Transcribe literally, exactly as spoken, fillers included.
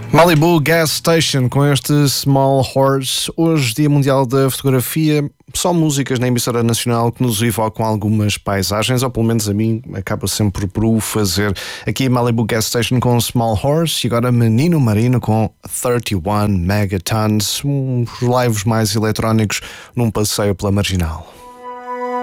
Malibu Gas Station com este Small Horse. Hoje, Dia Mundial da Fotografia. Só músicas na emissora nacional que nos evocam algumas paisagens, ou pelo menos a mim acaba sempre por o fazer. Aqui Malibu Gas Station com Small Horse e agora Menino Marino com trinta e um Megatons, uns lives mais eletrónicos num passeio pela Marginal.